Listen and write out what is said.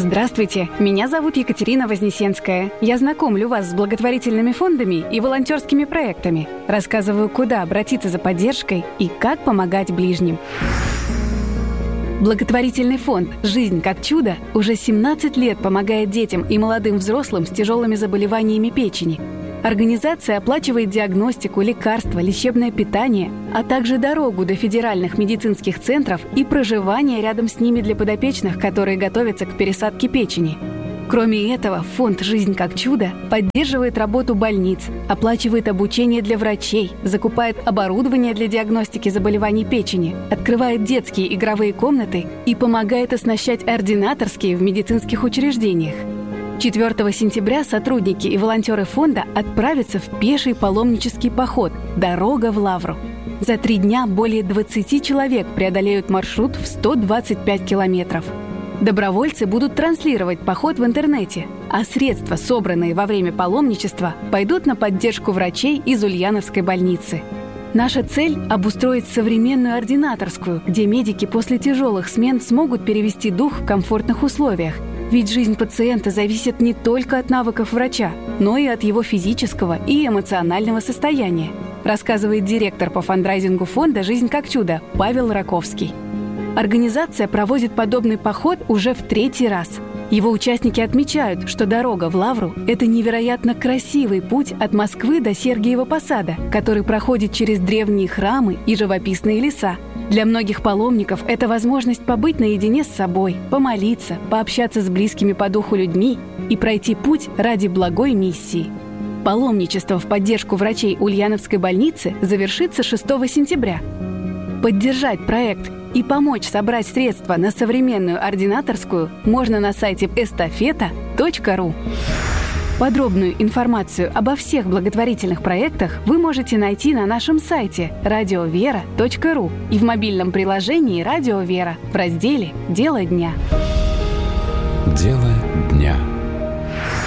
Здравствуйте, меня зовут Екатерина Вознесенская. Я знакомлю вас с благотворительными фондами и волонтерскими проектами. Рассказываю, куда обратиться за поддержкой и как помогать ближним. Благотворительный фонд «Жизнь как чудо» уже 17 лет помогает детям и молодым взрослым с тяжелыми заболеваниями печени. Организация оплачивает диагностику, лекарства, лечебное питание, а также дорогу до федеральных медицинских центров и проживание рядом с ними для подопечных, которые готовятся к пересадке печени. Кроме этого, фонд «Жизнь как чудо» поддерживает работу больниц, оплачивает обучение для врачей, закупает оборудование для диагностики заболеваний печени, открывает детские игровые комнаты и помогает оснащать ординаторские в медицинских учреждениях. 4 сентября сотрудники и волонтеры фонда отправятся в пеший паломнический поход «Дорога в Лавру». За 3 дня более 20 человек преодолеют маршрут в 125 километров. Добровольцы будут транслировать поход в интернете, а средства, собранные во время паломничества, пойдут на поддержку врачей из Ульяновской больницы. Наша цель – обустроить современную ординаторскую, где медики после тяжелых смен смогут перевести дух в комфортных условиях. Ведь жизнь пациента зависит не только от навыков врача, но и от его физического и эмоционального состояния, рассказывает директор по фандрайзингу фонда «Жизнь как чудо» Павел Раковский. Организация проводит подобный поход уже в 3-й раз. Его участники отмечают, что дорога в Лавру – это невероятно красивый путь от Москвы до Сергиева Посада, который проходит через древние храмы и живописные леса. Для многих паломников это возможность побыть наедине с собой, помолиться, пообщаться с близкими по духу людьми и пройти путь ради благой миссии. Паломничество в поддержку врачей Ульяновской больницы завершится 6 сентября. Поддержать проект и помочь собрать средства на современную ординаторскую можно на сайте estafeta.ru. Подробную информацию обо всех благотворительных проектах вы можете найти на нашем сайте radiovera.ru и в мобильном приложении «Радио Вера» в разделе «Дело дня». Дело дня.